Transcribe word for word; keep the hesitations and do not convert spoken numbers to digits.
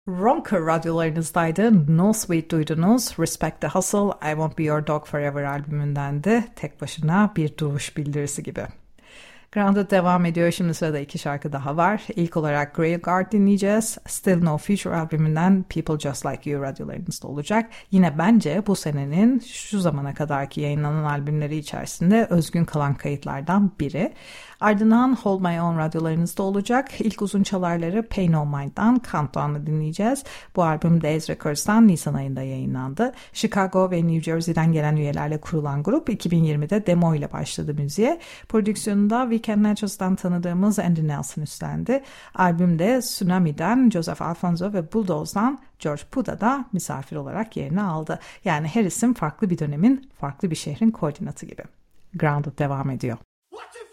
Ronker radyolarınızdaydı. No Sweet duydunuz. Respect the Hustle, I Won't Be Your Dog Forever albümünden de tek başına bir duruş bildirisi gibi. Grounded devam ediyor. Şimdi sırada iki şarkı daha var. İlk olarak Graveguard dinleyeceğiz. Still No Future albümünden People Just Like You radyolarınızda olacak. Yine bence bu senenin şu zamana kadarki yayınlanan albümleri içerisinde özgün kalan kayıtlardan biri. Ardından Hold My Own radyolarınızda olacak. İlk uzun çalarları Pay No Mind'dan Countdown'ı dinleyeceğiz. Bu albüm Days Records'tan Nisan ayında yayınlandı. Chicago ve New Jersey'den gelen üyelerle kurulan grup iki bin yirmide demo ile başladı müziğe. Prodüksiyonunda We Can Naturals'tan tanıdığımız Andy Nelson üstlendi. Albümde Tsunami'den Joseph Alfonso ve Bulldoz'dan George Puda da misafir olarak yerini aldı. Yani her isim farklı bir dönemin, farklı bir şehrin koordinatı gibi. Grounded devam ediyor. What